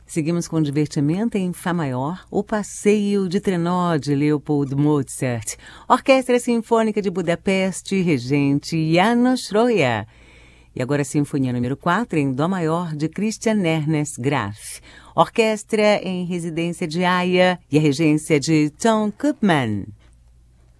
Seguimos com divertimento em Fá maior, o Passeio de Trenó de Leopold Mozart, Orquestra Sinfônica de Budapeste, regente János Rója. E agora a Sinfonia número 4 em Dó maior de Christian Ernest Graf, Orquestra em residência de Haia e a regência de Tom Koopman.